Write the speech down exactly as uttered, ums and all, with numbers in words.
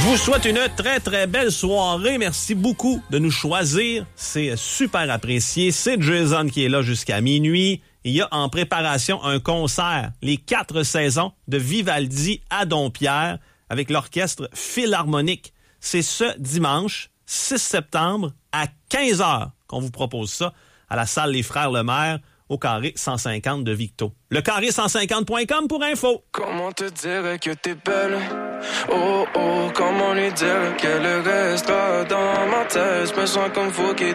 vous souhaite une très, très belle soirée. Merci beaucoup de nous choisir. C'est super apprécié. C'est Jason qui est là jusqu'à minuit. Il y a en préparation un concert, les quatre saisons de Vivaldi à Dompierre avec l'orchestre Philharmonique. C'est ce dimanche, six septembre, à quinze heures qu'on vous propose ça à la salle Les Frères Lemaire au carré cent cinquante de Victo. Le carré cent cinquante point com pour info. Comment te dire que t'es belle? Oh oh, comment lui dire qu'elle restera dans ma tête? Je me sens comme Fouki